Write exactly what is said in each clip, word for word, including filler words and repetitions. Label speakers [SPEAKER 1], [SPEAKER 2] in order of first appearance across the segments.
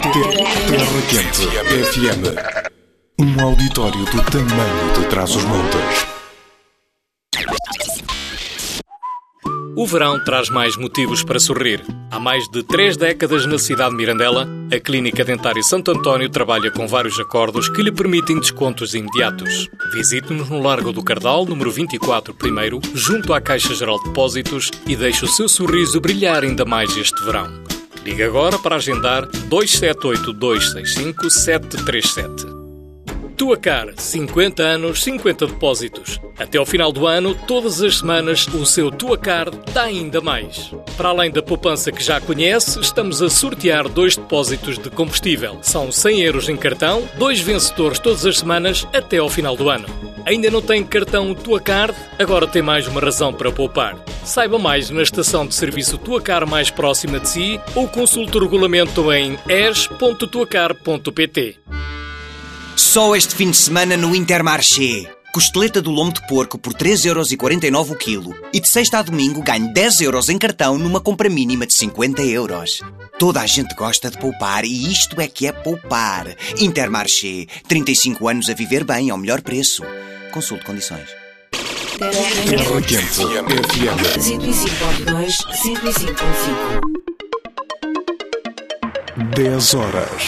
[SPEAKER 1] Terra Quente F M. Um auditório do tamanho de Trás-os-Montes.
[SPEAKER 2] O verão traz mais motivos para sorrir. Há mais de três décadas na cidade de Mirandela, a Clínica Dentária Santo António trabalha com vários acordos que lhe permitem descontos imediatos. Visite-nos no Largo do Cardal, número vinte e quatro, primeiro, junto à Caixa Geral de Depósitos e deixe o seu sorriso brilhar ainda mais este verão. Ligue agora para agendar dois sete oito, dois seis cinco, sete três sete. Tuacar, cinquenta anos, cinquenta depósitos. Até ao final do ano, todas as semanas, o seu Tuacar dá ainda mais. Para além da poupança que já conhece, estamos a sortear dois depósitos de combustível. São cem euros em cartão, dois vencedores todas as semanas, até ao final do ano. Ainda não tem cartão Tuacar? Agora tem mais uma razão para poupar. Saiba mais na estação de serviço Tuacar mais próxima de si ou consulte o regulamento em e s ponto tuacar ponto p t.
[SPEAKER 3] Só este fim de semana no Intermarché. Costeleta do lombo de porco por três euros e quarenta e nove o quilo. E de sexta a domingo ganho dez euros em cartão numa compra mínima de cinquenta euros. Toda a gente gosta de poupar e isto é que é poupar. Intermarché. trinta e cinco anos a viver bem ao melhor preço. Consulte condições.
[SPEAKER 1] Terra Quente F M.
[SPEAKER 4] cento e cinco ponto dois, cento e cinco ponto cinco.
[SPEAKER 1] dez horas.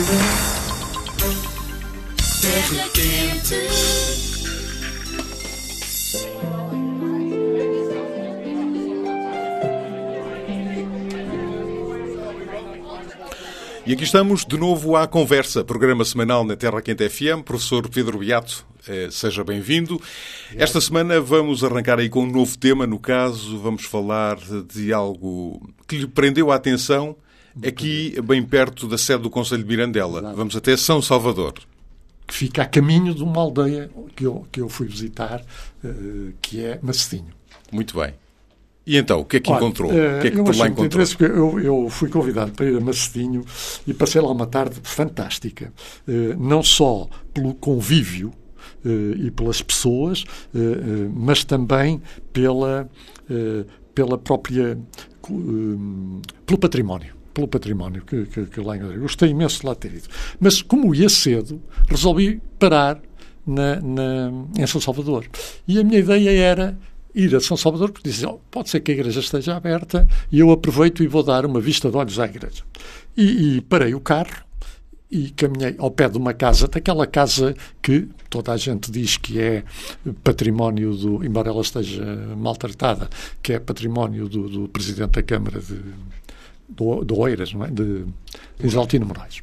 [SPEAKER 4] Terra Quente.
[SPEAKER 5] E aqui estamos de novo à conversa, programa semanal na Terra Quente F M. Professor Pedro Beato, eh, seja bem-vindo. Esta semana vamos arrancar aí com um novo tema. No caso, vamos falar de algo que lhe prendeu a atenção aqui bem perto da sede do Conselho de Mirandela. Vamos até São Salvador.
[SPEAKER 6] Que fica a caminho de uma aldeia que eu, que eu fui visitar, uh, que é Macedinho.
[SPEAKER 5] Muito bem. E então, o que é que
[SPEAKER 6] Olha,
[SPEAKER 5] encontrou?
[SPEAKER 6] Uh,
[SPEAKER 5] o que é que
[SPEAKER 6] eu
[SPEAKER 5] por lá encontrou?
[SPEAKER 6] Eu, eu fui convidado para ir a Macedinho e passei lá uma tarde fantástica. Uh, não só pelo convívio uh, e pelas pessoas, uh, uh, mas também pela, uh, pela própria... Uh, pelo património. pelo património que, que, que lá encontrei. Gostei imenso de lá ter ido. Mas, como ia cedo, resolvi parar na, na, em São Salvador. E a minha ideia era ir a São Salvador, porque dizia, oh, pode ser que a igreja esteja aberta e eu aproveito e vou dar uma vista de olhos à igreja. E, e parei o carro e caminhei ao pé de uma casa, daquela casa que toda a gente diz que é património do, embora ela esteja maltratada, que é património do, do Presidente da Câmara de... do, do Oeiras, não é? De Isaltino Moraes.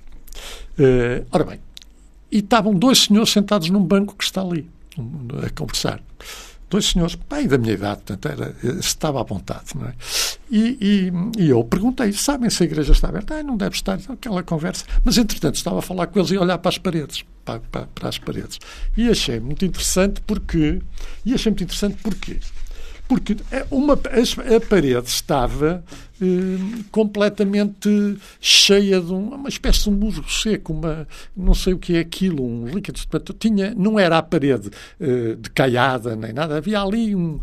[SPEAKER 6] Uh, ora bem, e estavam dois senhores sentados num banco que está ali, um, a conversar. Dois senhores, pai da minha idade, portanto, era, estava à vontade, não é? E, e, e eu perguntei, sabem se a igreja está aberta? Ah, não deve estar, aquela conversa. Mas, entretanto, estava a falar com eles e a olhar para as paredes, para, para, para as paredes. E achei muito interessante porque... E achei muito interessante porque... Porque uma, a, a parede estava eh, completamente cheia de um, uma espécie de um musgo seco, uma, não sei o que é aquilo, um líquido. Tinha, não era a parede eh, decaiada nem nada, havia ali um,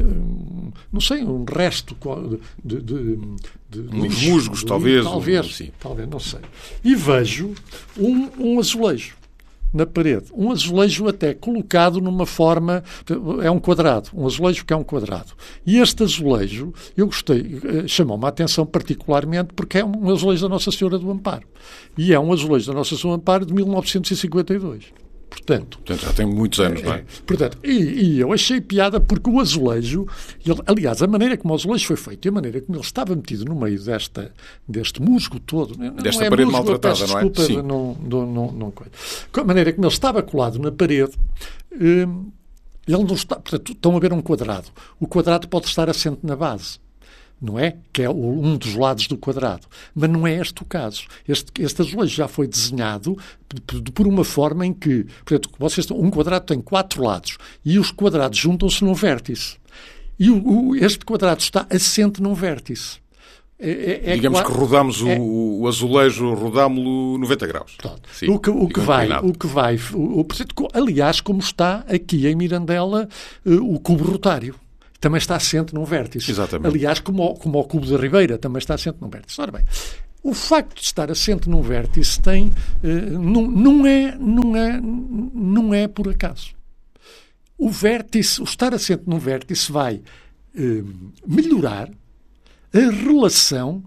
[SPEAKER 6] um não sei, um resto de... de, de, de
[SPEAKER 5] uns musgos, talvez.
[SPEAKER 6] Talvez,
[SPEAKER 5] um, assim.
[SPEAKER 6] talvez, não sei. E vejo um, um azulejo na parede. Um azulejo até colocado numa forma... É um quadrado. Um azulejo que é um quadrado. E este azulejo, eu gostei, chamou-me a atenção particularmente porque é um azulejo da Nossa Senhora do Amparo. E é um azulejo da Nossa Senhora do Amparo de mil novecentos e cinquenta e dois. Portanto,
[SPEAKER 5] Portanto, já tem muitos anos,
[SPEAKER 6] é,
[SPEAKER 5] não é?
[SPEAKER 6] Portanto, e, e eu achei piada porque o azulejo, ele, aliás, a maneira como o azulejo foi feito e a maneira como ele estava metido no meio desta, deste musgo todo,
[SPEAKER 5] desta
[SPEAKER 6] não é
[SPEAKER 5] parede
[SPEAKER 6] musgo,
[SPEAKER 5] maltratada,
[SPEAKER 6] peço,
[SPEAKER 5] não é?
[SPEAKER 6] Desculpa,
[SPEAKER 5] Sim.
[SPEAKER 6] Não, não, não, não, com a maneira como ele estava colado na parede, hum, ele não está, portanto, estão a ver um quadrado. O quadrado pode estar assente na base. Não é? Que é um dos lados do quadrado. Mas não é este o caso. Este, este azulejo já foi desenhado por uma forma em que, portanto, vocês, um quadrado tem quatro lados e os quadrados juntam-se num vértice. E o, o, este quadrado está assente num vértice. É, é,
[SPEAKER 5] Digamos
[SPEAKER 6] é,
[SPEAKER 5] que rodamos
[SPEAKER 6] é,
[SPEAKER 5] o, o azulejo, rodámo-lo noventa graus.
[SPEAKER 6] Sim, o que, o que vai, o que vai o, o, aliás, como está aqui em Mirandela, o cubo rotário. Também está assente num vértice.
[SPEAKER 5] Exatamente.
[SPEAKER 6] Aliás, como o, como o Cubo da Ribeira, também está assente num vértice. Ora bem, o facto de estar assente num vértice tem, uh, não, não, é, não, é, não é por acaso. O vértice, o estar assente num vértice vai uh, melhorar a relação,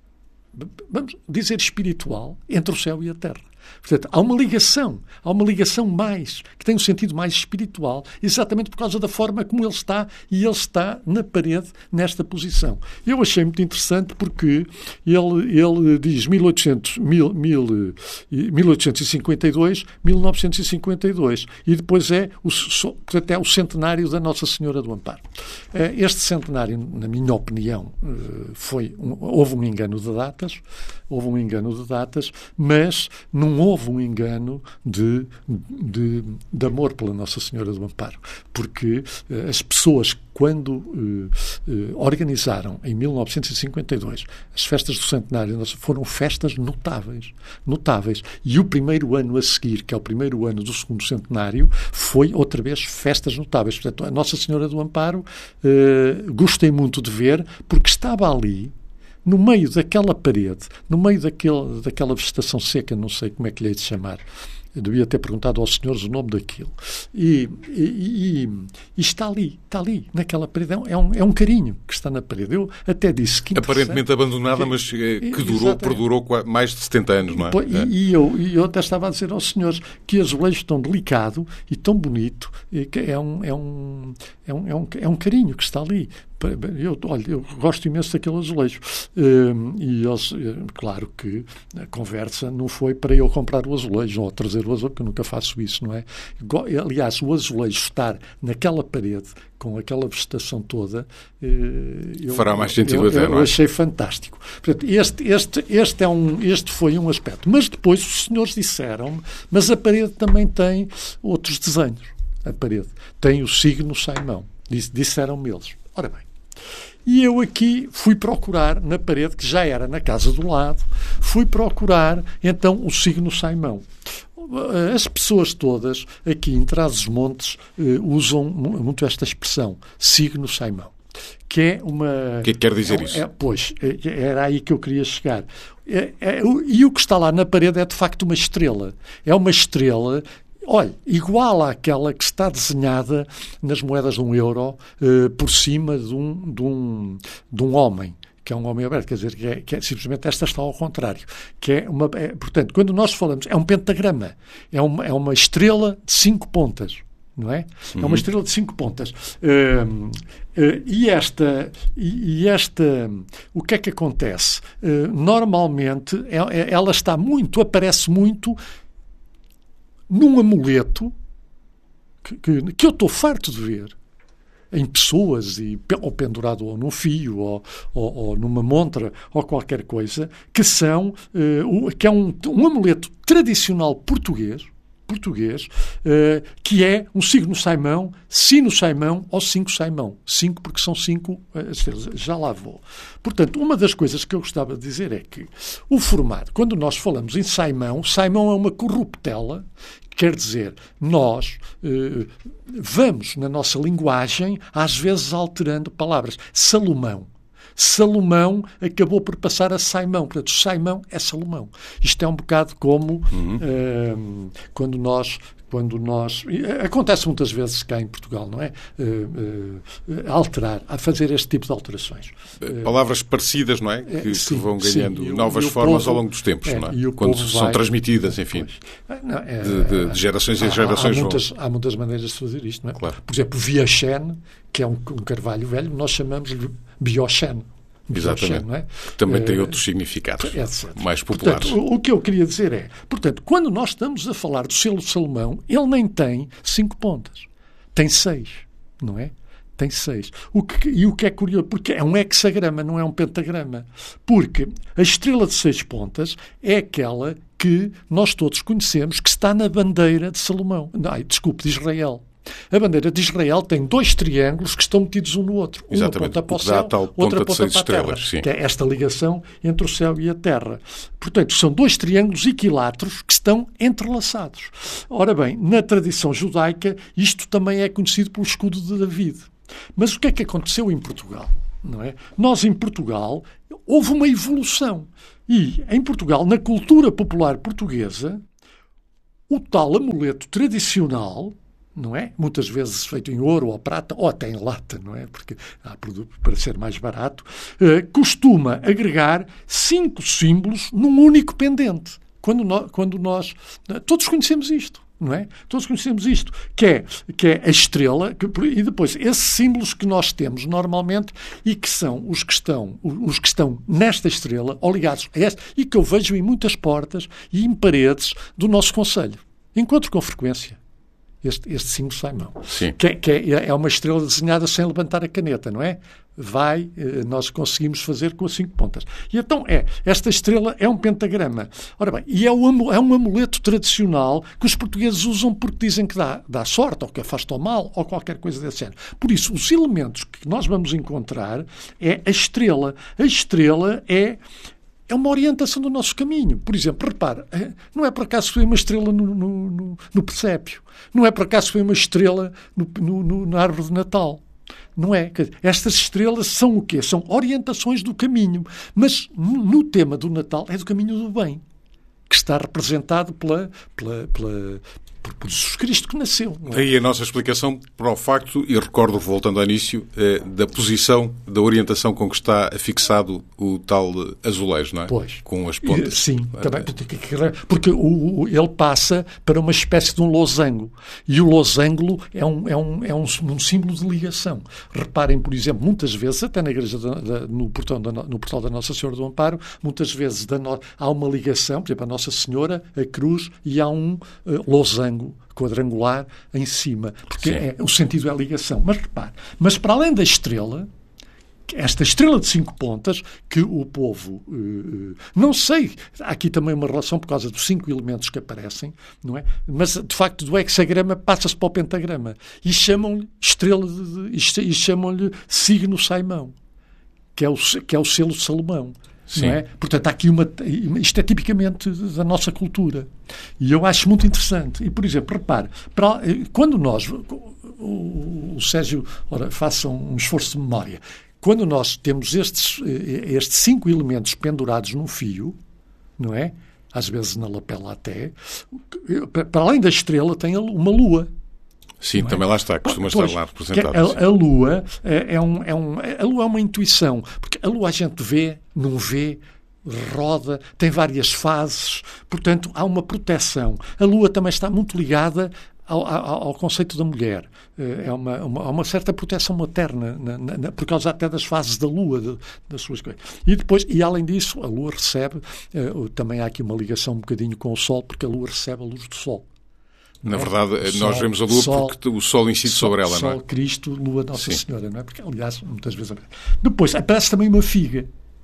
[SPEAKER 6] vamos dizer, espiritual entre o céu e a terra. Portanto, há uma ligação, há uma ligação mais, que tem um sentido mais espiritual, exatamente por causa da forma como ele está, e ele está na parede, nesta posição. Eu achei muito interessante porque ele, ele diz mil oitocentos, mil, mil, mil oitocentos e cinquenta e dois, mil novecentos e cinquenta e dois, e depois é o, até o centenário da Nossa Senhora do Amparo. Este centenário, na minha opinião, foi um, houve um engano de datas, houve um engano de datas, mas não houve um engano de, de, de amor pela Nossa Senhora do Amparo, porque uh, as pessoas, quando uh, uh, organizaram em mil novecentos e cinquenta e dois as festas do centenário, foram festas notáveis, notáveis, e o primeiro ano a seguir, que é o primeiro ano do segundo centenário, foi outra vez festas notáveis. Portanto, a Nossa Senhora do Amparo uh, gostei muito de ver, porque estava ali no meio daquela parede, no meio daquele, daquela vegetação seca, não sei como é que lhe hei de chamar. Eu devia ter perguntado aos senhores o nome daquilo. E, e, e, e está ali, está ali, naquela parede. É um, é um carinho que está na parede. Eu até disse que
[SPEAKER 5] aparentemente abandonada, que, mas que durou, perdurou mais de setenta anos, não é?
[SPEAKER 6] E, e, eu, e eu até estava a dizer aos senhores que azulejo tão delicado e tão bonito, e que é um, é um, é um, é um, é um carinho que está ali. Eu, olha, eu gosto imenso daquele azulejo. E, eles, claro que a conversa não foi para eu comprar o azulejo ou trazer o azulejo, porque eu nunca faço isso, não é? Aliás, o azulejo estar naquela parede, com aquela vegetação toda, eu,
[SPEAKER 5] fará mais sentido
[SPEAKER 6] eu,
[SPEAKER 5] até,
[SPEAKER 6] eu,
[SPEAKER 5] não é?
[SPEAKER 6] Eu achei fantástico. Portanto, este, este, este, é um, este foi um aspecto. Mas depois os senhores disseram-me, mas a parede também tem outros desenhos. A parede tem o signo Saimão. Disseram-me eles. Ora bem, e eu aqui fui procurar na parede, que já era na casa do lado, fui procurar então o signo Saimão. As pessoas todas aqui em Trás-os-Montes usam muito esta expressão, signo Saimão, que é uma...
[SPEAKER 5] O que é que quer dizer
[SPEAKER 6] é,
[SPEAKER 5] isso?
[SPEAKER 6] É, pois, era aí que eu queria chegar. É, é, e o que está lá na parede é de facto uma estrela. É uma estrela... Olha, igual àquela que está desenhada nas moedas de um euro eh, por cima de um, de, um, de um homem, que é um homem aberto, quer dizer, que, é, que é, simplesmente esta está ao contrário. Que é uma, é, portanto, quando nós falamos, é um pentagrama, é uma, é uma estrela de cinco pontas, não é? Uhum. É uma estrela de cinco pontas. Uh, uh, e, esta, e, e esta, o que é que acontece? Uh, normalmente, é, é, ela está muito, aparece muito num amuleto que, que, que eu estou farto de ver em pessoas, e, ou pendurado ou num fio, ou, ou, ou numa montra, ou qualquer coisa, que, são, uh, que é um, um amuleto tradicional português, português uh, que é um signo Saimão, sino Saimão ou cinco Saimão. Cinco porque são cinco uh, já lá vou. Portanto, uma das coisas que eu gostava de dizer é que o formato, quando nós falamos em Saimão, Saimão é uma corruptela, quer dizer, nós uh, vamos na nossa linguagem às vezes alterando palavras. Salomão. Salomão acabou por passar a Saimão. Portanto, Saimão é Salomão. Isto é um bocado como uhum. uh, quando nós... Quando nós... Acontece muitas vezes cá em Portugal, não é? Uh, uh, alterar, a fazer este tipo de alterações.
[SPEAKER 5] Palavras parecidas, não é? Que,
[SPEAKER 6] sim,
[SPEAKER 5] que vão ganhando
[SPEAKER 6] sim,
[SPEAKER 5] novas
[SPEAKER 6] o,
[SPEAKER 5] formas
[SPEAKER 6] povo,
[SPEAKER 5] ao longo dos tempos,
[SPEAKER 6] é,
[SPEAKER 5] não é? Quando são
[SPEAKER 6] vai,
[SPEAKER 5] transmitidas, enfim,
[SPEAKER 6] não, é,
[SPEAKER 5] de, de, de gerações em gerações.
[SPEAKER 6] Há, há, muitas, há muitas maneiras de fazer isto, não é?
[SPEAKER 5] Claro.
[SPEAKER 6] Por exemplo, Viachen, que é um, um carvalho velho, nós chamamos-lhe Biochen.
[SPEAKER 5] Exatamente.
[SPEAKER 6] Não é?
[SPEAKER 5] Também tem
[SPEAKER 6] uh,
[SPEAKER 5] outros significados
[SPEAKER 6] etcétera
[SPEAKER 5] mais populares.
[SPEAKER 6] Portanto, o, o que eu queria dizer é, portanto, quando nós estamos a falar do selo de Salomão, ele nem tem cinco pontas. Tem seis, não é? Tem seis. O que, e o que é curioso, porque é um hexagrama, não é um pentagrama. Porque a estrela de seis pontas é aquela que nós todos conhecemos, que está na bandeira de Salomão. Ai, desculpe, de Israel. A bandeira de Israel tem dois triângulos que estão metidos um no outro.
[SPEAKER 5] Exatamente.
[SPEAKER 6] Uma ponta para o
[SPEAKER 5] céu,
[SPEAKER 6] céu, outra ponta para a terra.
[SPEAKER 5] Sim.
[SPEAKER 6] Que é esta ligação entre o céu e a terra. Portanto, são dois triângulos equiláteros que estão entrelaçados. Ora bem, na tradição judaica, isto também é conhecido pelo escudo de David. Mas o que é que aconteceu em Portugal? não é? Nós, em Portugal, houve uma evolução. E, em Portugal, na cultura popular portuguesa, o tal amuleto tradicional, não é? Muitas vezes feito em ouro ou prata, ou até em lata, não é? Porque há produto para ser mais barato, eh, costuma agregar cinco símbolos num único pendente. Quando nós, quando nós... Todos conhecemos isto, não é? Todos conhecemos isto, que é, que é a estrela, que, e depois esses símbolos que nós temos normalmente e que são os que estão, os que estão nesta estrela, ou ligados a esta, e que eu vejo em muitas portas e em paredes do nosso concelho. Encontro com frequência este, este símbolo Saimão.
[SPEAKER 5] Sim.
[SPEAKER 6] Que, é, que é, é uma estrela desenhada sem levantar a caneta, não é? Vai, nós conseguimos fazer com as cinco pontas. E então é, esta estrela é um pentagrama. Ora bem, e é um, é um amuleto tradicional que os portugueses usam porque dizem que dá, dá sorte, ou que afasta o mal, ou qualquer coisa desse género. Por isso, os elementos que nós vamos encontrar é a estrela. A estrela é... É uma orientação do nosso caminho. Por exemplo, repara, não é por acaso que foi uma estrela no, no, no, no presépio. Não é por acaso que foi uma estrela no, no, no, na árvore de Natal. Não é? Estas estrelas são o quê? São orientações do caminho. Mas no, no tema do Natal é do caminho do bem, que está representado pela, pela, pela, por, por Jesus Cristo que nasceu. Não é?
[SPEAKER 5] Daí a nossa explicação para o facto, e recordo, voltando ao início, eh, da posição, da orientação com que está fixado o tal azulejo, não é?
[SPEAKER 6] Pois.
[SPEAKER 5] Com as pontas.
[SPEAKER 6] Sim, também, porque o, o, ele passa para uma espécie de um losango. E o losango é um, é, um, é um, um símbolo de ligação. Reparem, por exemplo, muitas vezes, até na igreja, da, da, no, portão da, no portal da Nossa Senhora do Amparo, muitas vezes da no, há uma ligação, por exemplo, a Nossa Senhora, a cruz, e há um uh, losango quadrangular em cima, porque é, o sentido é a ligação. Mas repare, mas para além da estrela, esta estrela de cinco pontas, que o povo, uh, não sei, há aqui também uma relação por causa dos cinco elementos que aparecem, não é? Mas, de facto, do hexagrama passa-se para o pentagrama e chamam-lhe estrela de, de, e chamam-lhe signo Saimão, que é o, que é o selo de Salomão. Não é? Portanto, há aqui uma... Isto é tipicamente da nossa cultura. E eu acho muito interessante. E, por exemplo, repare, para, quando nós... O, o Sérgio, ora, faça um esforço de memória. Quando nós temos estes, estes cinco elementos pendurados num fio, não é? Às vezes na lapela até, para além da estrela tem uma lua.
[SPEAKER 5] Sim,
[SPEAKER 6] não
[SPEAKER 5] também
[SPEAKER 6] é?
[SPEAKER 5] lá está, costuma
[SPEAKER 6] pois,
[SPEAKER 5] estar lá representado.
[SPEAKER 6] A, a Lua é, é, um, é, um, a Lua é uma intuição, porque a Lua a gente vê, não vê, roda, tem várias fases, portanto há uma proteção. A Lua também está muito ligada ao, ao, ao conceito da mulher. É uma, uma, há uma certa proteção materna, na, na, por causa até das fases da Lua, de, das suas coisas. E depois, e além disso, a Lua recebe, uh, também há aqui uma ligação um bocadinho com o Sol, porque a Lua recebe a luz do Sol.
[SPEAKER 5] Na
[SPEAKER 6] é?
[SPEAKER 5] verdade,
[SPEAKER 6] Sol,
[SPEAKER 5] nós vemos a Lua
[SPEAKER 6] Sol,
[SPEAKER 5] porque o Sol incide
[SPEAKER 6] Sol,
[SPEAKER 5] sobre ela,
[SPEAKER 6] Sol,
[SPEAKER 5] não é?
[SPEAKER 6] Cristo, Lua, Nossa
[SPEAKER 5] Sim.
[SPEAKER 6] Senhora, não é? Porque, aliás, muitas vezes... Depois, aparece também uma figa.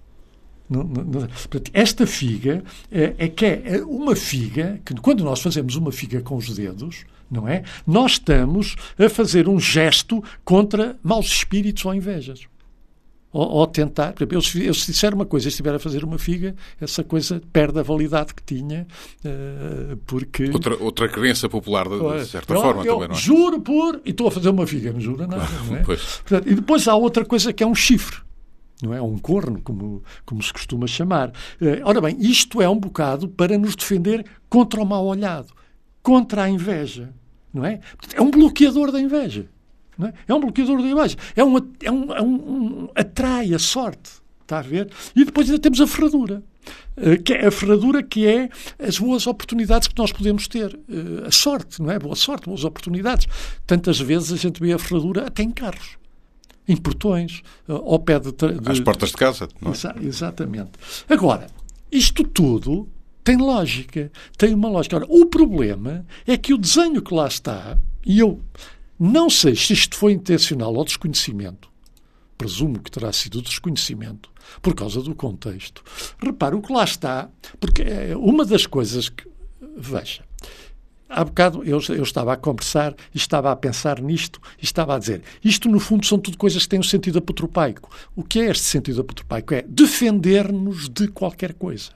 [SPEAKER 6] Não, não, não. Portanto, esta figa é, é que é uma figa, que quando nós fazemos uma figa com os dedos, não é? Nós estamos a fazer um gesto contra maus espíritos ou invejas. Ou, ou tentar, por exemplo, eu, eu se disser uma coisa e estiver a fazer uma figa, essa coisa perde a validade que tinha, uh, porque...
[SPEAKER 5] Outra, outra crença popular, de, de certa
[SPEAKER 6] eu,
[SPEAKER 5] forma,
[SPEAKER 6] eu
[SPEAKER 5] também, não é?
[SPEAKER 6] Juro por... E estou a fazer uma figa, não juro nada, não é?
[SPEAKER 5] Pois.
[SPEAKER 6] Portanto, e depois há outra coisa que é um chifre. Não é? Um corno, como, como se costuma chamar. Uh, ora bem, isto é um bocado para nos defender contra o mal olhado, contra a inveja, não é? É um bloqueador da inveja. Não é? É um bloqueador da inveja. É um, é um, é um, um atrai a sorte. Está a ver? E depois ainda temos a ferradura. Uh, que é a ferradura que é as boas oportunidades que nós podemos ter. Uh, a sorte, não é? Boa sorte, boas oportunidades. Tantas vezes a gente vê a ferradura até em carros. Em portões, ao pé de... de...
[SPEAKER 5] Às portas de casa. Não é?
[SPEAKER 6] Exa- exatamente. Agora, isto tudo tem lógica. Tem uma lógica. Ora, o problema é que o desenho que lá está, e eu não sei se isto foi intencional ou desconhecimento, presumo que terá sido desconhecimento, por causa do contexto. Repara, o que lá está, porque é uma das coisas que... Veja, há bocado eu, eu estava a conversar e estava a pensar nisto e estava a dizer, isto no fundo são tudo coisas que têm um sentido apotropaico. O que é este sentido apotropaico? É defender-nos de qualquer coisa.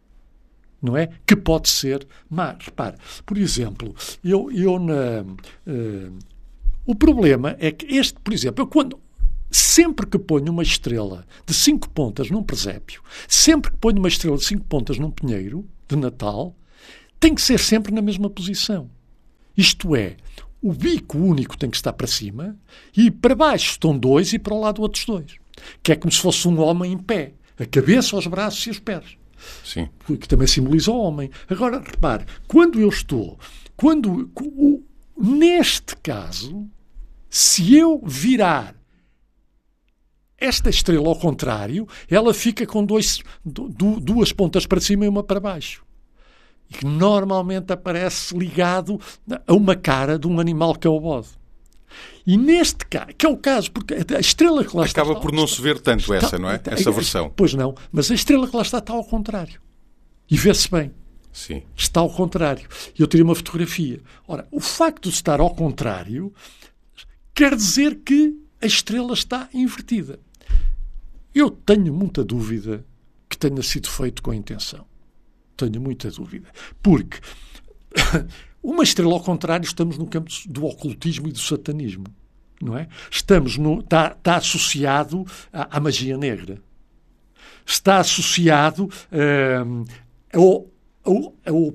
[SPEAKER 6] Não é? Que pode ser má. Repare, por exemplo, eu, eu na... Uh, o problema é que este, por exemplo, eu quando... sempre que ponho uma estrela de cinco pontas num presépio, sempre que ponho uma estrela de cinco pontas num pinheiro de Natal, tem que ser sempre na mesma posição. Isto é, o bico único tem que estar para cima e para baixo estão dois e para o lado outros dois. Que é como se fosse um homem em pé. A cabeça, os braços e os pés.
[SPEAKER 5] Sim.
[SPEAKER 6] Que também simboliza o homem. Agora, repare, quando eu estou... quando o, Neste caso, se eu virar esta estrela ao contrário, ela fica com dois, duas pontas para cima e uma para baixo. E que normalmente aparece ligado a uma cara de um animal que é o bode. E neste caso, que é o caso, porque a estrela que lá está...
[SPEAKER 5] Acaba por não se ver tanto essa,
[SPEAKER 6] está,
[SPEAKER 5] não é?
[SPEAKER 6] Está,
[SPEAKER 5] essa versão.
[SPEAKER 6] Pois não, mas a estrela que lá está está ao contrário. E vê-se bem.
[SPEAKER 5] Sim.
[SPEAKER 6] Está ao contrário. Eu tirei uma fotografia. Ora, o facto de estar ao contrário quer dizer que a estrela está invertida. Eu tenho muita dúvida que tenha sido feito com intenção. Tenho muita dúvida. Porque uma estrela ao contrário, estamos no campo do ocultismo e do satanismo. Não é? Estamos no, está, está associado à, à magia negra. Está associado uh, ao, ao, ao,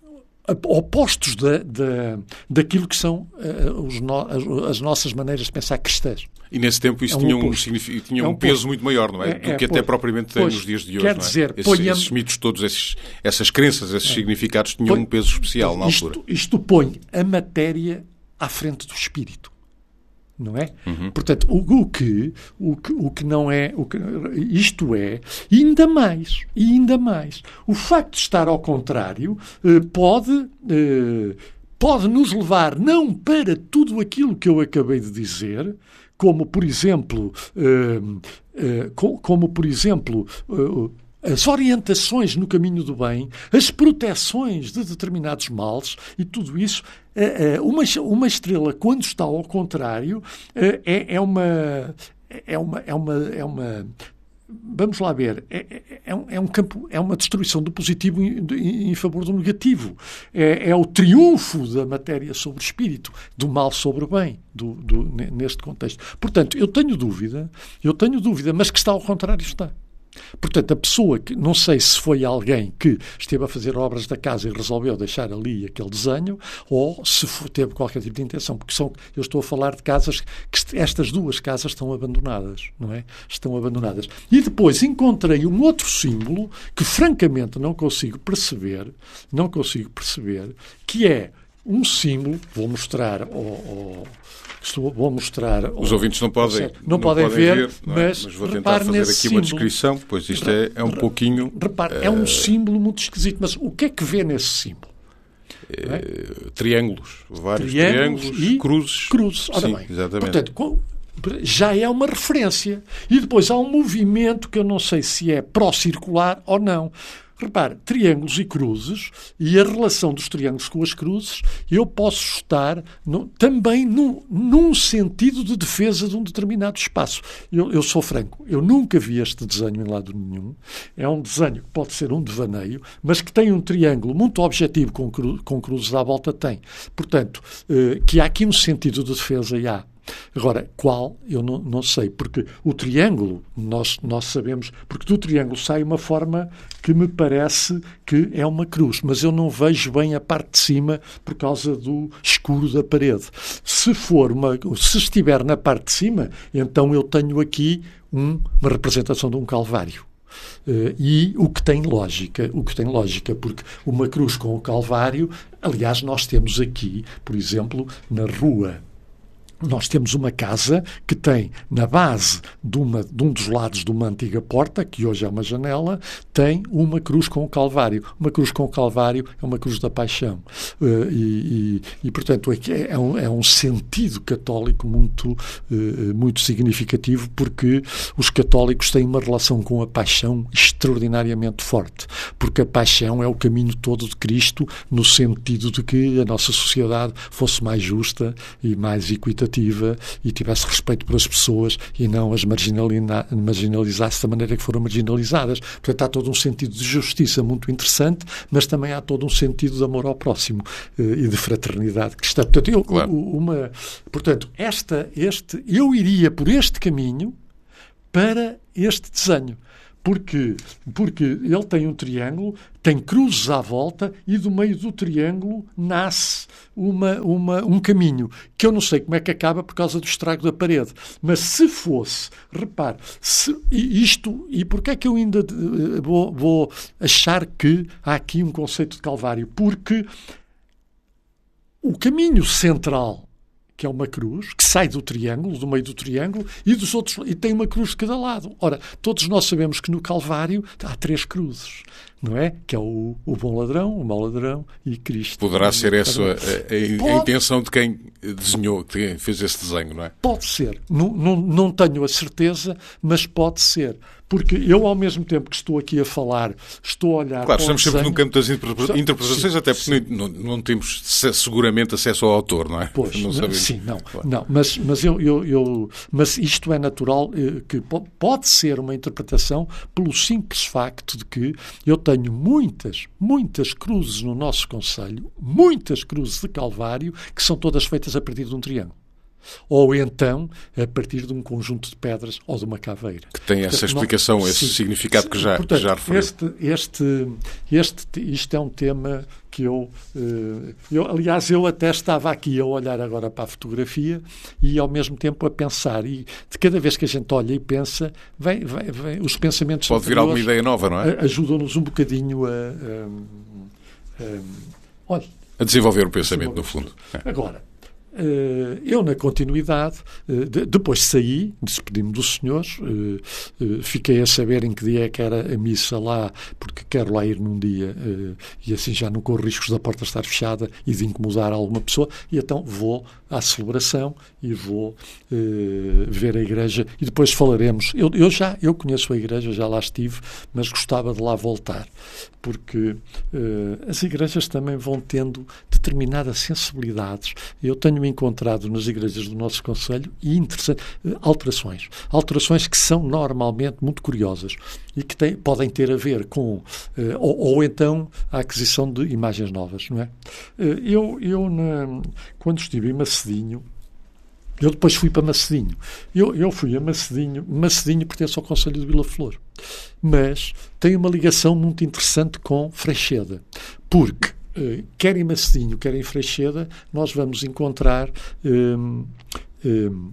[SPEAKER 6] a opostos da, da, daquilo que são uh, os no, as nossas maneiras de pensar cristãs.
[SPEAKER 5] E nesse tempo isso é um tinha, um, tinha é um, um peso muito maior, não é? é do que é, até pois, propriamente tem pois, nos dias de hoje.
[SPEAKER 6] Quer
[SPEAKER 5] não é?
[SPEAKER 6] dizer,
[SPEAKER 5] esses,
[SPEAKER 6] ponha...
[SPEAKER 5] esses mitos todos, esses, essas crenças, esses é. significados tinham põe... um peso especial na
[SPEAKER 6] isto,
[SPEAKER 5] altura.
[SPEAKER 6] Isto põe a matéria à frente do espírito. Não é?
[SPEAKER 5] Uhum.
[SPEAKER 6] Portanto, o, o, que, o, que, o que não é... O que, isto é, e ainda mais, e ainda mais. O facto de estar ao contrário eh, pode... Eh, pode nos levar não para tudo aquilo que eu acabei de dizer, como, por exemplo, uh, uh, como, por exemplo uh, as orientações no caminho do bem, as proteções de determinados males e tudo isso. Uh, uh, uma, uma estrela, quando está ao contrário, uh, é, é uma... É uma, é uma, é uma Vamos lá ver, é, é, um, é um campo, é uma destruição do positivo em, em, em favor do negativo. É, é o triunfo da matéria sobre o espírito, do mal sobre o bem, do, do, neste contexto. Portanto, eu tenho dúvida, eu tenho dúvida, mas que está ao contrário está. Portanto, a pessoa que, não sei se foi alguém que esteve a fazer obras da casa e resolveu deixar ali aquele desenho, ou se for, teve qualquer tipo de intenção, porque são, eu estou a falar de casas, que estas duas casas estão abandonadas, não é? Estão abandonadas. E depois encontrei um outro símbolo que, francamente, não consigo perceber, não consigo perceber, que é um símbolo, vou mostrar ao... ao Estou, vou mostrar...
[SPEAKER 5] Os ouvintes não podem,
[SPEAKER 6] não
[SPEAKER 5] não
[SPEAKER 6] podem,
[SPEAKER 5] podem
[SPEAKER 6] ver,
[SPEAKER 5] ver não é?
[SPEAKER 6] mas,
[SPEAKER 5] mas vou tentar fazer aqui símbolo, uma descrição, pois isto é, é um pouquinho...
[SPEAKER 6] Repare, uh, é um símbolo muito esquisito, mas o que é que vê nesse símbolo?
[SPEAKER 5] Uh, é? Triângulos, vários
[SPEAKER 6] triângulos,
[SPEAKER 5] triângulos,
[SPEAKER 6] e
[SPEAKER 5] cruzes.
[SPEAKER 6] cruzes. Ora
[SPEAKER 5] Sim,
[SPEAKER 6] bem,
[SPEAKER 5] exatamente.
[SPEAKER 6] Portanto, já é uma referência. E depois há um movimento que eu não sei se é pró-circular ou não. Repare, triângulos e cruzes, e a relação dos triângulos com as cruzes, eu posso estar no, também no, num sentido de defesa de um determinado espaço. Eu, eu sou franco, eu nunca vi este desenho em lado nenhum. É um desenho que pode ser um devaneio, mas que tem um triângulo muito objetivo com, cru, com cruzes à volta, tem. Portanto, eh, que há aqui um sentido de defesa e há. Agora, qual? Eu não, não sei, porque o triângulo, nós, nós sabemos, porque do triângulo sai uma forma que me parece que é uma cruz, mas eu não vejo bem a parte de cima por causa do escuro da parede. Se for uma, se estiver na parte de cima, então eu tenho aqui um, uma representação de um calvário. Uh, e o que tem lógica, o que tem lógica, porque uma cruz com o calvário, aliás, nós temos aqui, por exemplo, na rua, nós temos uma casa que tem, na base de, uma, de um dos lados de uma antiga porta, que hoje é uma janela, tem uma cruz com o Calvário. Uma cruz com o Calvário é uma cruz da paixão. Uh, e, e, e, portanto, é, é, um, é um sentido católico muito, uh, muito significativo, porque os católicos têm uma relação com a paixão extraordinariamente forte. Porque a paixão é o caminho todo de Cristo, no sentido de que a nossa sociedade fosse mais justa e mais equitativa participativa e tivesse respeito pelas pessoas e não as marginalizasse da maneira que foram marginalizadas. Portanto, há todo um sentido de justiça muito interessante, mas também há todo um sentido de amor ao próximo uh, e de fraternidade cristã. Portanto, eu,
[SPEAKER 5] claro.
[SPEAKER 6] uma, portanto esta, este, eu iria por este caminho para este desenho. Porque, porque ele tem um triângulo, tem cruzes à volta e do meio do triângulo nasce uma, uma, um caminho, que eu não sei como é que acaba por causa do estrago da parede. Mas se fosse, repare, se, isto, e porquê é que eu ainda vou, vou achar que há aqui um conceito de Calvário? Porque o caminho central, que é uma cruz, que sai do triângulo, do meio do triângulo, e dos outros, e tem uma cruz de cada lado. Ora, todos nós sabemos que no Calvário há três cruzes, não é? Que é o, o bom ladrão, o mau ladrão e Cristo.
[SPEAKER 5] Poderá ser essa a, a, a intenção de quem desenhou, de quem fez esse desenho, não é?
[SPEAKER 6] Pode ser. Não, não, não tenho a certeza, mas pode ser. Porque eu, ao mesmo tempo que estou aqui a falar, estou a olhar...
[SPEAKER 5] Claro, estamos sempre
[SPEAKER 6] desenho,
[SPEAKER 5] no campo das interpretações, sim, até porque não, não temos seguramente acesso ao autor, não é?
[SPEAKER 6] Pois,
[SPEAKER 5] não
[SPEAKER 6] não, sim, não. Claro. não mas, mas, eu, eu, eu, mas isto é natural, que pode ser uma interpretação pelo simples facto de que eu tenho muitas, muitas cruzes no nosso concelho, muitas cruzes de Calvário, que são todas feitas a partir de um triângulo. Ou então a partir de um conjunto de pedras ou de uma caveira.
[SPEAKER 5] Que tem essa portanto, explicação, não, esse sim, significado que já,
[SPEAKER 6] portanto,
[SPEAKER 5] que já referiu.
[SPEAKER 6] Este, este, este, isto é um tema que eu, eu... Aliás, eu até estava aqui a olhar agora para a fotografia e ao mesmo tempo a pensar. E de cada vez que a gente olha e pensa, vem, vem, vem, os pensamentos...
[SPEAKER 5] Pode vir alguma ideia nova, não é?
[SPEAKER 6] Ajudam-nos um bocadinho a... a, a, olha,
[SPEAKER 5] a desenvolver o pensamento, no fundo.
[SPEAKER 6] É. Agora... Uh, eu, na continuidade, uh, de, depois saí, despedi-me dos senhores, uh, uh, fiquei a saber em que dia é que era a missa lá, porque quero lá ir num dia uh, e assim já não corro riscos da porta estar fechada e de incomodar alguma pessoa, e então vou à celebração e vou uh, ver a igreja e depois falaremos. Eu, eu já eu conheço a igreja, já lá estive, mas gostava de lá voltar, porque uh, as igrejas também vão tendo determinadas sensibilidades. Eu tenho encontrado nas igrejas do nosso concelho e interessante, alterações. Alterações que são normalmente muito curiosas e que têm, podem ter a ver com, uh, ou, ou então a aquisição de imagens novas, não é? Uh, eu, eu na, quando estive em Macedinho, eu depois fui para Macedinho. Eu, eu fui a Macedinho. Macedinho pertence ao concelho de Vila Flor. Mas tem uma ligação muito interessante com Freixeda. Porque Uh, quer em Macedinho, quer em Freixeda, nós vamos encontrar um, um,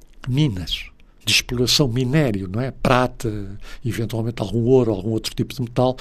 [SPEAKER 6] minas de exploração, minério, não é? Prata, eventualmente algum ouro, algum outro tipo de metal,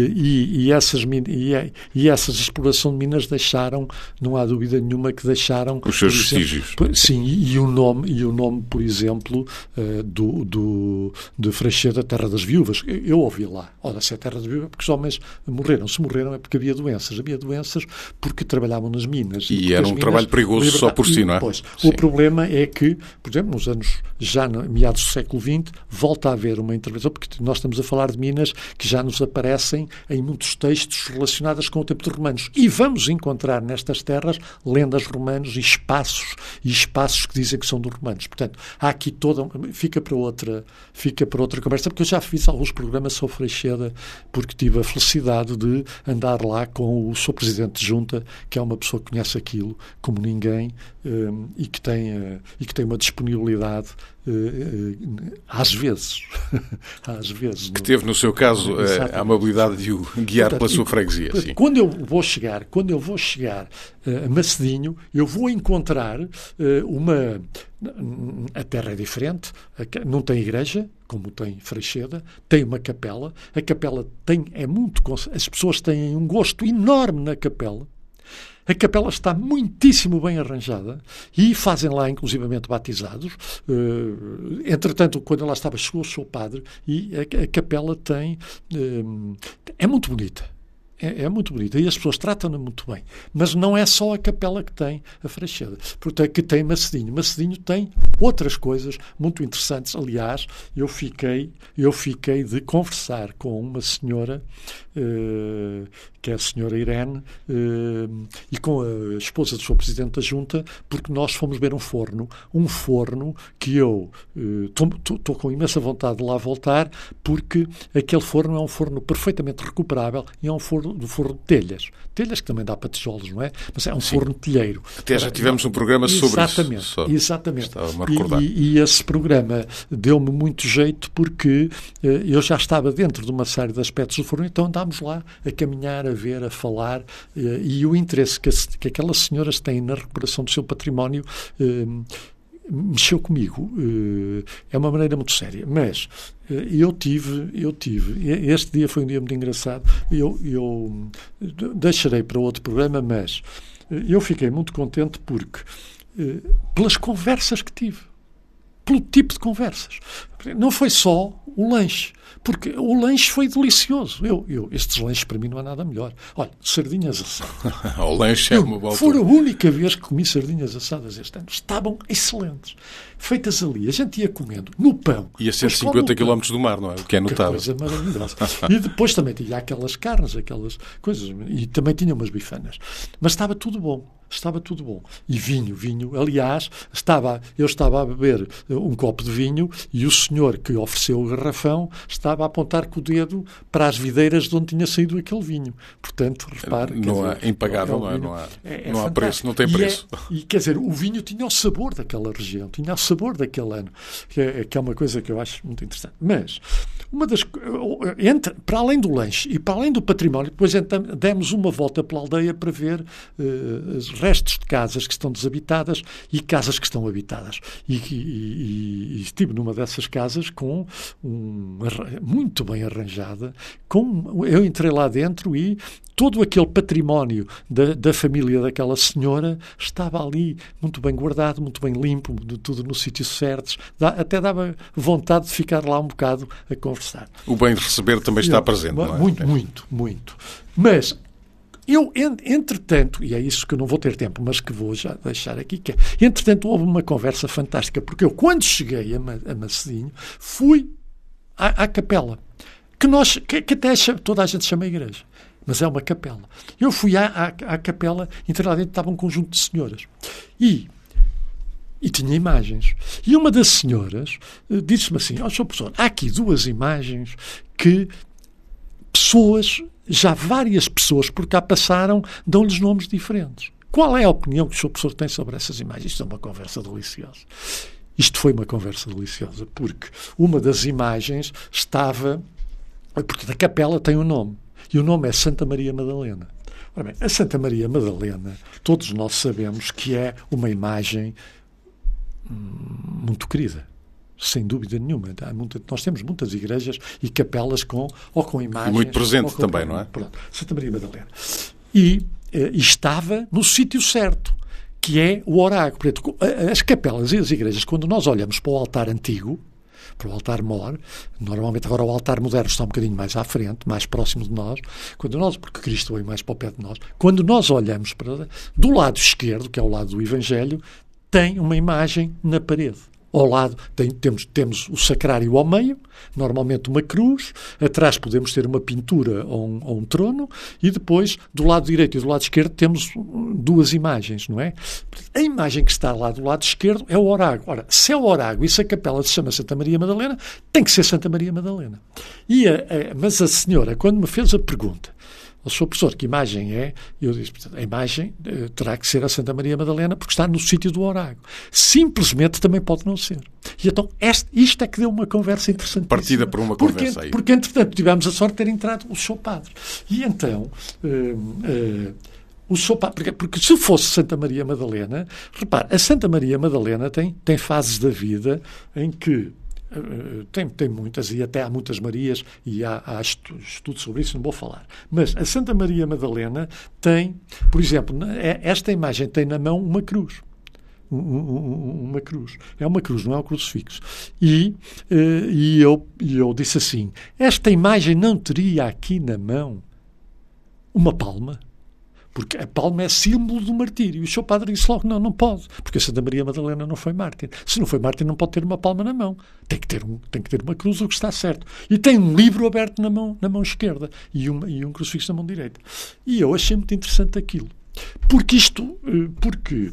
[SPEAKER 6] e, e, essas, e, e essas exploração de minas deixaram, não há dúvida nenhuma que deixaram...
[SPEAKER 5] Os seus vestígios.
[SPEAKER 6] Sim, e, e, o nome, e o nome, por exemplo, uh, do, do, de Freixeda, Terra das Viúvas. Eu, eu ouvi lá, ora, se é Terra das Viúvas, porque os homens morreram. Se morreram é porque havia doenças. Havia doenças porque trabalhavam nas minas.
[SPEAKER 5] E era um minas, trabalho perigoso libertar, só por si, não é?
[SPEAKER 6] Pois, o problema é que, por exemplo, nos anos já no, meados do século vinte, volta a haver uma intervenção, porque nós estamos a falar de minas que já nos aparecem em muitos textos relacionados com o tempo dos romanos. E vamos encontrar nestas terras lendas romanos e espaços, e espaços que dizem que são dos romanos. Portanto, há aqui toda... Fica para outra, fica para outra conversa, porque eu já fiz alguns programas sobre Freixeda, porque tive a felicidade de andar lá com o seu presidente de junta, que é uma pessoa que conhece aquilo como ninguém, um, e, que tem, uh, e que tem uma disponibilidade às vezes, às vezes
[SPEAKER 5] que teve no seu caso uh, a amabilidade de o guiar pela sua freguesia. Sim.
[SPEAKER 6] Quando eu vou chegar, quando eu vou chegar uh, a Macedinho, eu vou encontrar uh, uma a terra é diferente, não tem igreja como tem Freixeda, tem uma capela, a capela tem é muito as pessoas têm um gosto enorme na capela. A capela está muitíssimo bem arranjada e fazem lá, inclusivamente, batizados. Uh, entretanto, quando eu lá estava, chegou o seu padre e a, a capela tem... Uh, é muito bonita. É, é muito bonita e as pessoas tratam-na muito bem. Mas não é só a capela que tem a Freixeda, porque que tem Macedinho. Macedinho tem outras coisas muito interessantes. Aliás, eu fiquei, eu fiquei de conversar com uma senhora uh, que é a senhora Irene, uh, e com a esposa do seu Presidente da Junta, porque nós fomos ver um forno, um forno que eu estou uh, com imensa vontade de lá voltar, porque aquele forno é um forno perfeitamente recuperável e é um forno, um forno de telhas. Telhas que também dá para tijolos, não é? Mas é um Sim. forno de telheiro.
[SPEAKER 5] Até já tivemos um programa sobre
[SPEAKER 6] exatamente,
[SPEAKER 5] isso.
[SPEAKER 6] Exatamente.
[SPEAKER 5] Estava-me a recordar.
[SPEAKER 6] E, e, e esse programa deu-me muito jeito porque uh, eu já estava dentro de uma série de aspectos do forno, então andámos lá a caminhar, a ver, a falar, uh, e o interesse que, a, que aquelas senhoras têm na recuperação do seu património uh, mexeu comigo. Uh, é uma maneira muito séria. Mas uh, eu tive, eu tive, este dia foi um dia muito engraçado, eu, eu deixarei para outro programa, mas uh, eu fiquei muito contente porque, uh, pelas conversas que tive, pelo tipo de conversas. Não foi só o lanche, porque o lanche foi delicioso. Eu, eu, estes lanches para mim não há nada melhor. Olha, sardinhas assadas.
[SPEAKER 5] O lanche é uma boa
[SPEAKER 6] Foi a única vez que comi sardinhas assadas este ano. Estavam excelentes. Feitas ali. A gente ia comendo no pão.
[SPEAKER 5] E a cento e cinquenta quilómetros do mar, não é? O que é notável.
[SPEAKER 6] Que coisa maravilhosa. E depois também tinha aquelas carnes, aquelas coisas. E também tinha umas bifanas. Mas estava tudo bom. Estava tudo bom. E vinho, vinho. Aliás, estava, eu estava a beber um copo de vinho e o senhor que ofereceu o garrafão estava a apontar com o dedo para as videiras de onde tinha saído aquele vinho. Portanto, repare...
[SPEAKER 5] Não há,
[SPEAKER 6] dizer,
[SPEAKER 5] impagável,
[SPEAKER 6] é
[SPEAKER 5] não, é, não há,
[SPEAKER 6] é, é
[SPEAKER 5] não há preço, não tem preço.
[SPEAKER 6] E, é, e, quer dizer, o vinho tinha o sabor daquela região, tinha o sabor daquele ano, que é, que é uma coisa que eu acho muito interessante. Mas, uma das... Entre, para além do lanche e para além do património, depois então, demos uma volta pela aldeia para ver uh, as restos de casas que estão desabitadas e casas que estão habitadas. E, e, e, e estive numa dessas casas com um, muito bem arranjada. Com, eu entrei lá dentro e todo aquele património da, da família daquela senhora estava ali muito bem guardado, muito bem limpo, tudo no sítio certo. Dá, até dava vontade de ficar lá um bocado a conversar.
[SPEAKER 5] O bem de receber também está
[SPEAKER 6] eu,
[SPEAKER 5] presente, não é?
[SPEAKER 6] Muito, muito, muito. Mas... Eu, entretanto, e é isso que eu não vou ter tempo, mas que vou já deixar aqui, que é, entretanto houve uma conversa fantástica, porque eu, quando cheguei a, a Macedinho, fui à, à capela, que, nós, que, que até toda a gente chama igreja, mas é uma capela. Eu fui à, à, à capela, entrei lá dentro, estava um conjunto de senhoras, e... E tinha imagens. E uma das senhoras uh, disse-me assim, ó, oh, senhor professor, há aqui duas imagens que pessoas... Já várias pessoas por cá passaram, dão-lhes nomes diferentes. Qual é a opinião que o senhor professor tem sobre essas imagens? Isto é uma conversa deliciosa. Isto foi uma conversa deliciosa, porque uma das imagens estava... Porque a capela tem um nome, e o nome é Santa Maria Madalena. Ora bem, a Santa Maria Madalena, todos nós sabemos que é uma imagem hum, muito querida. Sem dúvida nenhuma. Nós temos muitas igrejas e capelas com, ou com imagens...
[SPEAKER 5] E muito presente
[SPEAKER 6] com,
[SPEAKER 5] também, não é?
[SPEAKER 6] Pronto, Santa Maria Madalena. E, e estava no sítio certo, que é o Orago. Portanto, as capelas e as igrejas, quando nós olhamos para o altar antigo, para o altar mor, normalmente agora o altar moderno está um bocadinho mais à frente, mais próximo de nós, quando nós, porque Cristo veio mais para o pé de nós, quando nós olhamos para... Do lado esquerdo, que é o lado do Evangelho, tem uma imagem na parede. Ao lado tem, temos, temos o sacrário ao meio, normalmente uma cruz, atrás podemos ter uma pintura ou um, ou um trono, e depois, do lado direito e do lado esquerdo, temos duas imagens, não é? A imagem que está lá do lado esquerdo é o Orago. Ora, se é o Orago e se a capela se chama Santa Maria Madalena, tem que ser Santa Maria Madalena. E a, a, mas a senhora, quando me fez a pergunta, o senhor professor, que imagem é? Eu disse, a imagem uh, terá que ser a Santa Maria Madalena porque está no sítio do Orago. Simplesmente também pode não ser. E então este, isto é que deu uma conversa interessante.
[SPEAKER 5] Partida por uma
[SPEAKER 6] porque,
[SPEAKER 5] conversa aí.
[SPEAKER 6] Porque, entretanto, tivemos a sorte de ter entrado o senhor padre. E então... Uh, uh, O senhor padre, porque, porque se fosse Santa Maria Madalena, repare, a Santa Maria Madalena tem, tem fases da vida em que Uh, tem, tem muitas, e até há muitas Marias, e há, há estudos sobre isso, não vou falar. Mas a Santa Maria Madalena tem, por exemplo, esta imagem tem na mão uma cruz. Um, um, uma cruz. É uma cruz, não é um crucifixo. E, uh, e eu, eu disse assim, esta imagem não teria aqui na mão uma palma? Porque a palma é símbolo do martírio. E o seu padre disse logo, não, não pode. Porque a Santa Maria Madalena não foi mártir. Se não foi mártir, não pode ter uma palma na mão. Tem que ter, um, tem que ter uma cruz, o que está certo. E tem um livro aberto na mão, na mão esquerda e, uma, e um crucifixo na mão direita. E eu achei muito interessante aquilo. Porque isto... Porque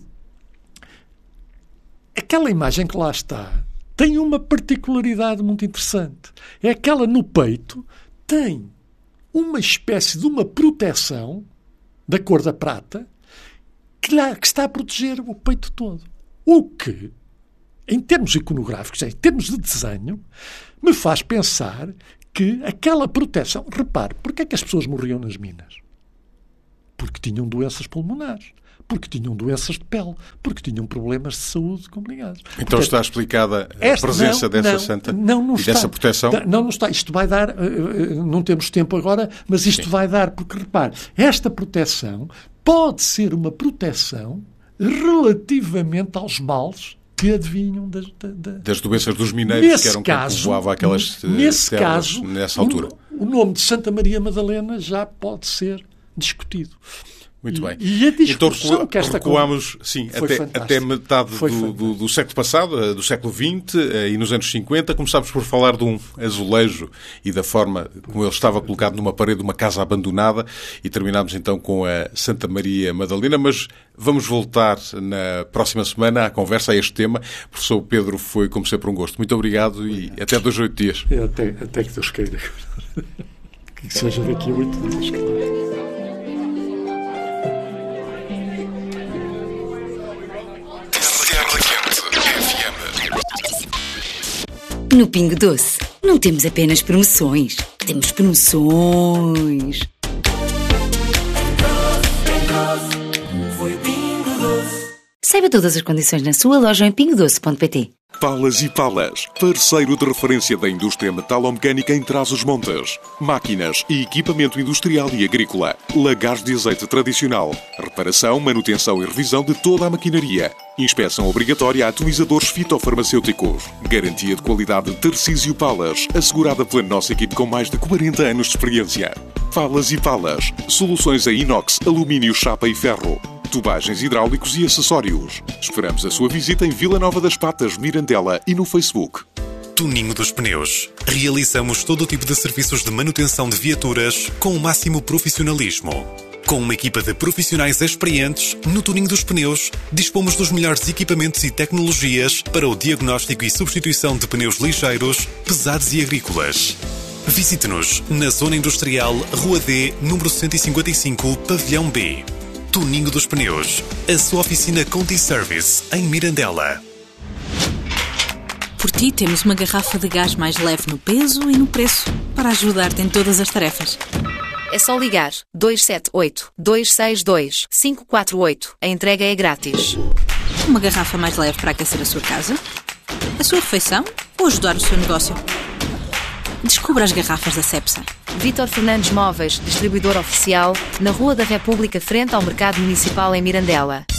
[SPEAKER 6] aquela imagem que lá está tem uma particularidade muito interessante. É aquela no peito tem uma espécie de uma proteção da cor da prata que, lá, que está a proteger o peito todo. O que, em termos iconográficos, em termos de desenho, me faz pensar que aquela proteção... Repare, porquê é que as pessoas morriam nas minas? Porque tinham doenças pulmonares, porque tinham doenças de pele, porque tinham problemas de saúde complicados.
[SPEAKER 5] Então
[SPEAKER 6] Portanto,
[SPEAKER 5] está explicada a
[SPEAKER 6] esta,
[SPEAKER 5] presença
[SPEAKER 6] não,
[SPEAKER 5] dessa
[SPEAKER 6] não,
[SPEAKER 5] santa
[SPEAKER 6] não, não
[SPEAKER 5] e
[SPEAKER 6] está.
[SPEAKER 5] dessa proteção?
[SPEAKER 6] Não, não está. Isto vai dar, não temos tempo agora, mas isto Sim. vai dar, porque repare, esta proteção pode ser uma proteção relativamente aos males que adivinham das, das,
[SPEAKER 5] das doenças dos mineiros,
[SPEAKER 6] nesse
[SPEAKER 5] que eram
[SPEAKER 6] caso,
[SPEAKER 5] quem povoava aquelas
[SPEAKER 6] nesse
[SPEAKER 5] terras
[SPEAKER 6] caso,
[SPEAKER 5] nessa altura.
[SPEAKER 6] O, o nome de Santa Maria Madalena já pode ser discutido.
[SPEAKER 5] Muito bem.
[SPEAKER 6] E, e a discussão
[SPEAKER 5] então recua,
[SPEAKER 6] que esta
[SPEAKER 5] recuámos sim, até, até metade do, do, do século passado, do século vinte, e nos anos cinquenta, começámos por falar de um azulejo e da forma como ele estava colocado numa parede de uma casa abandonada, e terminámos então com a Santa Maria Madalena, mas vamos voltar na próxima semana à conversa, a este tema. O professor Pedro, foi como sempre um gosto. Muito obrigado, obrigado. E até dois, oito dias.
[SPEAKER 6] Até, até que Deus queira. Que seja daqui a oito dias, claro.
[SPEAKER 7] No Pingo Doce, não temos apenas promoções, temos promoções. Saiba todas as condições na sua loja em pingo doce ponto pt.
[SPEAKER 1] Palas e Palas, parceiro de referência da indústria metalomecânica em Trás-os-Montes. Máquinas e equipamento industrial e agrícola. Lagares de azeite tradicional. Reparação, manutenção e revisão de toda a maquinaria. Inspeção obrigatória a atomizadores fitofarmacêuticos. Garantia de qualidade de Tarcísio Palas, assegurada pela nossa equipe com mais de quarenta anos de experiência. Palas e Palas, soluções em inox, alumínio, chapa e ferro. Tubagens hidráulicos e acessórios. Esperamos a sua visita em Vila Nova das Patas, Mirandela e no Facebook.
[SPEAKER 8] Tuninho dos Pneus. Realizamos todo o tipo de serviços de manutenção de viaturas com o máximo profissionalismo. Com uma equipa de profissionais experientes, no Tuninho dos Pneus, dispomos dos melhores equipamentos e tecnologias para o diagnóstico e substituição de pneus ligeiros, pesados e agrícolas. Visite-nos na Zona Industrial, Rua D, número cento e cinquenta e cinco, Pavilhão B. Tuninho dos Pneus, a sua oficina Conti Service, em Mirandela.
[SPEAKER 9] Por ti temos uma garrafa de gás mais leve no peso e no preço, para ajudar-te em todas as tarefas.
[SPEAKER 10] É só ligar dois sete oito, dois seis dois, cinco quatro oito. A entrega é grátis.
[SPEAKER 9] Uma garrafa mais leve para aquecer a sua casa, a sua refeição ou ajudar o seu negócio. Descubra as garrafas da Cepsa.
[SPEAKER 10] Vítor Fernandes Móveis, distribuidor oficial, na Rua da República, frente ao Mercado Municipal em Mirandela.